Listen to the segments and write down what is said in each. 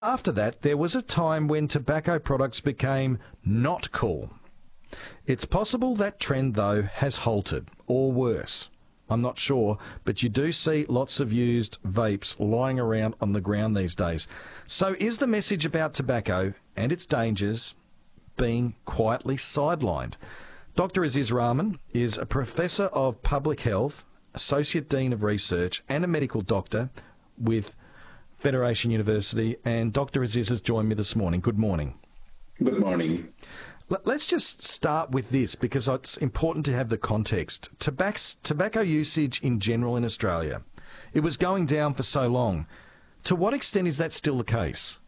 after that, there was a time when tobacco products became not cool. It's possible that trend, though, has halted, or worse. I'm not sure, but you do see lots of used vapes lying around on the ground these days. So is the message about tobacco and its dangers being quietly sidelined? Dr. Aziz Rahman is a Professor of Public Health, Associate Dean of Research and a medical doctor with Federation University. And Dr. Aziz has joined me this morning. Good morning. Good morning. Let's just start with this because it's important to have the context. Tobacco usage in general in Australia, it was going down for so long. To what extent is that still the case?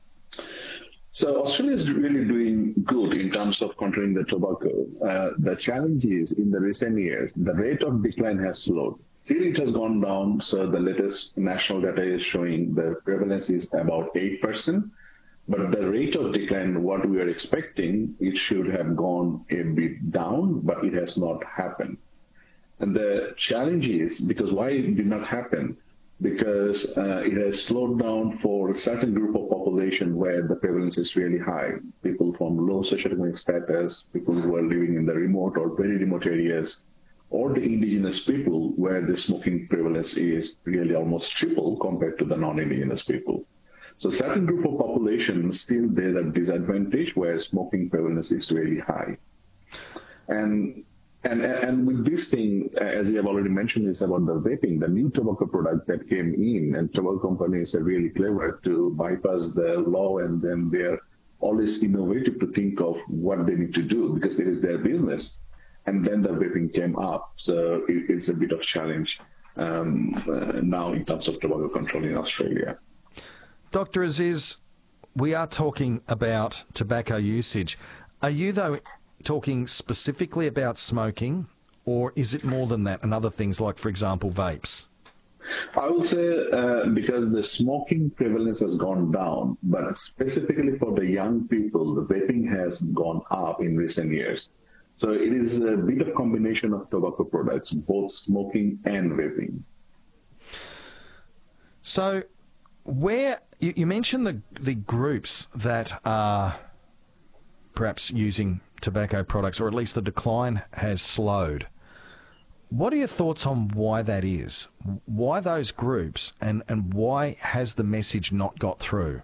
So Australia is really doing good in terms of controlling the tobacco. The challenge is in the recent years, the rate of decline has slowed. Still, it has gone down. So the latest national data is showing the prevalence is about 8%. But the rate of decline, what we are expecting, it should have gone a bit down, but it has not happened. And the challenge is, because why it did not happen? Because it has slowed down for a certain group of population where the prevalence is really high. People from low socioeconomic status, people who are living in the remote or very remote areas, or the indigenous people where the smoking prevalence is really almost triple compared to the non-indigenous people. So certain group of population still there at disadvantage where smoking prevalence is really high. And with this thing, as you have already mentioned, is about the vaping, the new tobacco product that came in, and tobacco companies are really clever to bypass the law, and then they're always innovative to think of what they need to do because it is their business. And then the vaping came up. So it's a bit of challenge now in terms of tobacco control in Australia. Dr. Aziz, we are talking about tobacco usage. Are you, though, talking specifically about smoking, or is it more than that and other things like, for example, vapes? I would say because the smoking prevalence has gone down, but specifically for the young people, the vaping has gone up in recent years. So it is a bit of combination of tobacco products, both smoking and vaping. So where you mentioned the groups that are perhaps using tobacco products, or at least the decline has slowed. What are your thoughts on why that is? Why those groups, and why has the message not got through?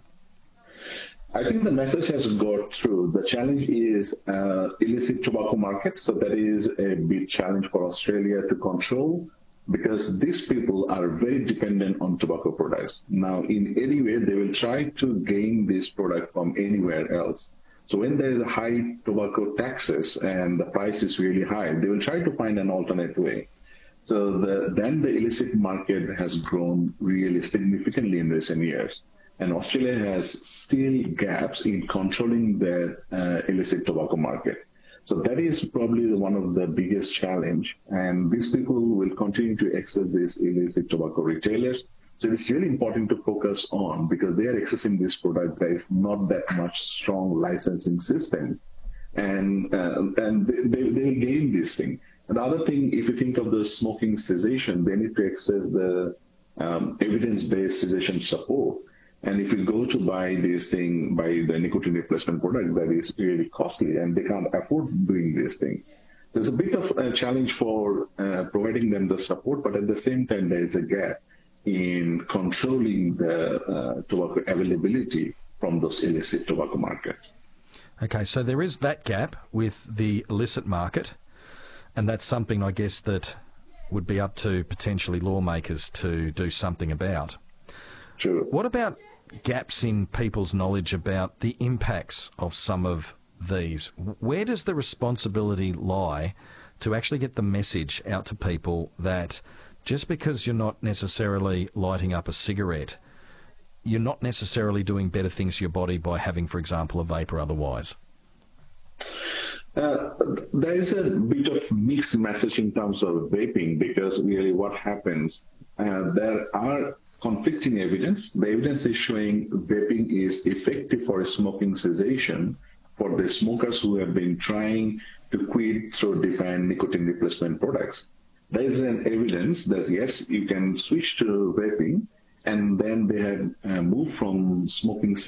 I think the message has got through. The challenge is illicit tobacco market. So that is a big challenge for Australia to control, because these people are very dependent on tobacco products. Now, in any way, they will try to gain this product from anywhere else. So when there is a high tobacco taxes and the price is really high, they will try to find an alternate way. So then the illicit market has grown really significantly in recent years. And Australia has still gaps in controlling the illicit tobacco market. So that is probably one of the biggest challenge. And these people will continue to access these illicit tobacco retailers. So it's really important to focus on, because they are accessing this product. There is not that much strong licensing system. And they will gain this thing. Another thing, if you think of the smoking cessation, they need to access the evidence-based cessation support. And if you go to buy this thing, buy the nicotine replacement product, that is really costly, and they can't afford doing this thing. There's a bit of a challenge for providing them the support, but at the same time, there is a gap in controlling the tobacco availability from those illicit tobacco markets. Okay, so there is that gap with the illicit market, and that's something, I guess, that would be up to potentially lawmakers to do something about. True. What about gaps in people's knowledge about the impacts of some of these? Where does the responsibility lie to actually get the message out to people that just because you're not necessarily lighting up a cigarette, you're not necessarily doing better things to your body by having, for example, a vape or otherwise? There is a bit of mixed message in terms of vaping, because really what happens, there are conflicting evidence. The evidence is showing vaping is effective for smoking cessation for the smokers who have been trying to quit through defined nicotine replacement products. There is an evidence that yes, you can switch to vaping, and then they have moved from smoking